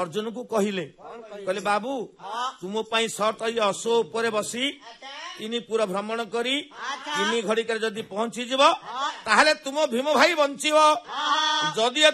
अर्जुन को कहले कहले बाबू तुम सर्त ये अश्व उपर बसी 3 पुर भ्रमण करी 3 घड़िक जदि पहुंची जीव ताहले तुम भीम भाई बंचिव जदि